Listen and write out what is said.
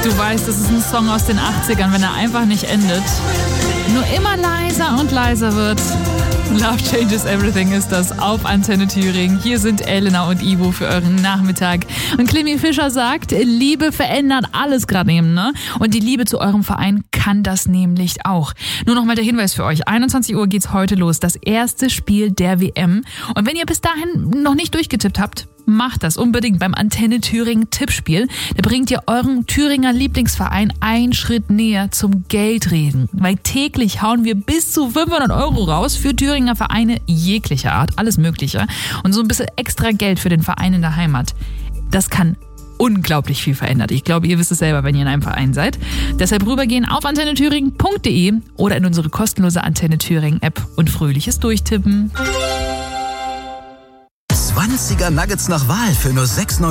Du weißt, das ist ein Song aus den 80ern, wenn er einfach nicht endet. Nur immer leiser und leiser wird. Love Changes Everything ist das auf Antenne Thüringen. Hier sind Elena und Ivo für euren Nachmittag. Und Clemmy Fischer sagt, Liebe verändert alles gerade eben, ne? Und die Liebe zu eurem Verein kann das nämlich auch. Nur noch mal der Hinweis für euch. 21 Uhr geht's heute los. Das erste Spiel der WM. Und wenn ihr bis dahin noch nicht durchgetippt habt, macht das unbedingt beim Antenne Thüringen Tippspiel. Da bringt ihr euren Thüringer Lieblingsverein einen Schritt näher zum Geldreden. Weil täglich hauen wir bis zu 500 € raus für Thüringer Vereine jeglicher Art, alles Mögliche. Und so ein bisschen extra Geld für den Verein in der Heimat. Das kann unglaublich viel verändern. Ich glaube, ihr wisst es selber, wenn ihr in einem Verein seid. Deshalb rübergehen auf antennethüringen.de oder in unsere kostenlose Antenne Thüringen App und fröhliches Durchtippen. 20er Nuggets nach Wahl für nur 6,99